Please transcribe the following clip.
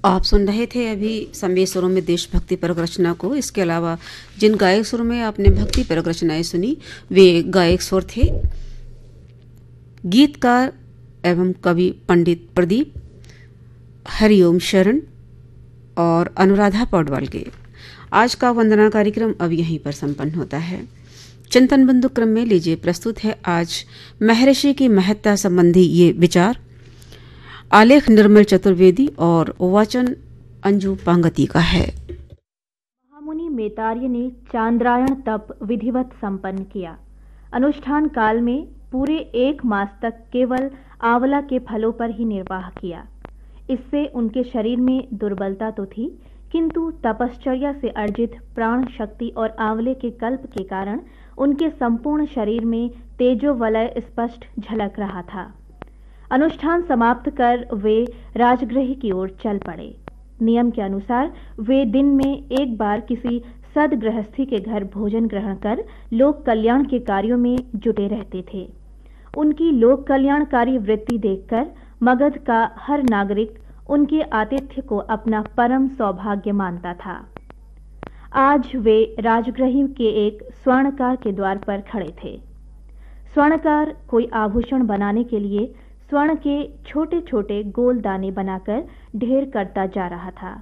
आप सुन रहे थे अभी संवेद स्वरों में देशभक्ति परक रचना को। इसके अलावा जिन गायक स्वरों में आपने भक्ति परक रचनाएं सुनी वे गायक स्वर थे गीतकार एवं कवि पंडित प्रदीप, हरिओम शरण और अनुराधा पौडवाल के। आज का वंदना कार्यक्रम अब यहीं पर संपन्न होता है। चिंतन बंधु क्रम में लीजिए प्रस्तुत है आज महर्षि की महत्ता संबंधी ये विचार। आलेख निर्मल चतुर्वेदी और वाचन अंजू पांगती का है। महामुनि मैतार्य ने चांद्रायण तप विधिवत संपन्न किया। अनुष्ठान काल में पूरे 1 मास तक केवल आंवला के फलों पर ही निर्वाह किया। इससे उनके शरीर में दुर्बलता तो थी, किंतु तपश्चर्या से अर्जित प्राण शक्ति और आंवले के कल्प के कारण उनके संपूर्ण शरीर में तेजोवलय स्पष्ट झलक रहा था। अनुष्ठान समाप्त कर वे राजगृह की ओर चल पड़े। नियम के अनुसार वे दिन में एक बार किसी सदगृहस्थी के घर भोजन ग्रहण कर लोक कल्याण के कार्यों में जुटे रहते थे। उनकी लोक कल्याणकारी वृत्ति देखकर मगध का हर नागरिक उनके आतिथ्य को अपना परम सौभाग्य मानता था। आज वे राजगृह के एक स्वर्णकार के द्वार पर खड़े थे। स्वर्णकार कोई आभूषण बनाने के लिए स्वर्ण के छोटे छोटे गोल दाने बनाकर ढेर करता जा रहा था।